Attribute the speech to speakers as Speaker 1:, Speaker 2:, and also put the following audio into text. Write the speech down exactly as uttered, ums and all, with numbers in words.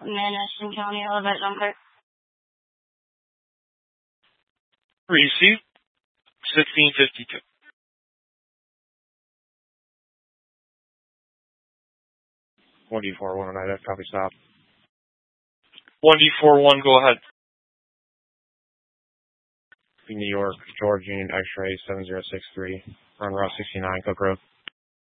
Speaker 1: Madison County, Elevate number.
Speaker 2: Receive sixteen fifty-two.
Speaker 3: one D four one, I copy stop.
Speaker 2: one D four one, go ahead.
Speaker 3: New York, George Union X-ray seven zero six three, run route sixty-nine, Cook Road.